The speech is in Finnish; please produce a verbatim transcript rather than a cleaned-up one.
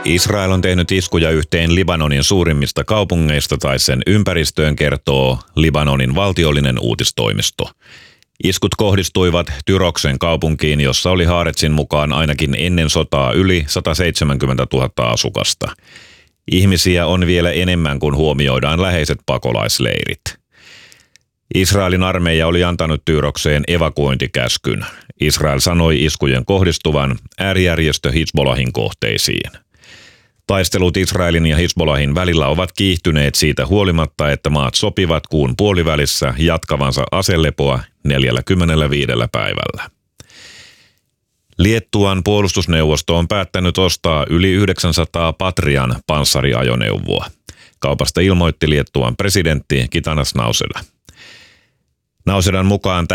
Israel on tehnyt iskuja yhteen Libanonin suurimmista kaupungeista tai sen ympäristöön, kertoo Libanonin valtiollinen uutistoimisto. Iskut kohdistuivat Tyroksen kaupunkiin, jossa oli Haaretsin mukaan ainakin ennen sotaa yli sata seitsemänkymmentätuhatta asukasta. Ihmisiä on vielä enemmän, kun huomioidaan läheiset pakolaisleirit. Israelin armeija oli antanut Tyrokseen evakuointikäskyn. Israel sanoi iskujen kohdistuvan äärijärjestö Hizbollahin kohteisiin. Taistelut Israelin ja Hizbollahin välillä ovat kiihtyneet siitä huolimatta, että maat sopivat kuun puolivälissä jatkavansa aselepoa neljäkymmentäviisi päivällä. Liettuan puolustusneuvosto on päättänyt ostaa yli yhdeksänsataa Patrian panssariajoneuvoa. Kaupasta ilmoitti Liettuan presidentti Gitanas Nausėda. Nausėdan mukaan